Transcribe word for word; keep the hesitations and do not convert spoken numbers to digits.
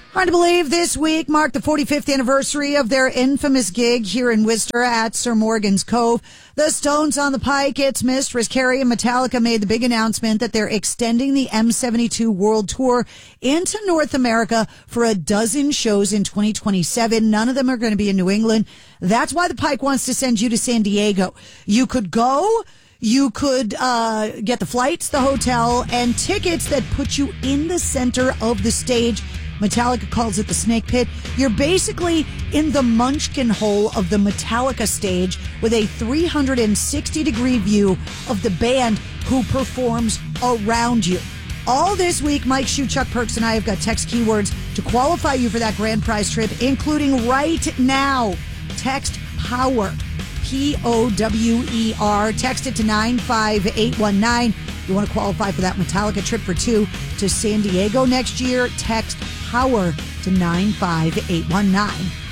Hard to believe this week marked the forty-fifth anniversary of their infamous gig here in Worcester at Sir Morgan's Cove. The Stones on the Pike, It's Mistress Carrie and Metallica made the big announcement that they're extending the M seventy-two World Tour into North America for a dozen shows in twenty twenty-seven. None of them are going to be in New England. That's why the Pike wants to send you to San Diego. You could go. You could uh, get the flights, the hotel, and tickets that put you in the center of the stage. Metallica calls it the snake pit. You're basically in the munchkin hole of the Metallica stage with a three hundred sixty degree view of the band who performs around you. All this week, Mike Shue, Chuck Perks, and I have got text keywords to qualify you for that grand prize trip, including right now. Text POWER. P O W E R. Text it to nine five eight one nine. You want to qualify for that Metallica trip for two to San Diego next year? Text POWER to nine five eight one nine.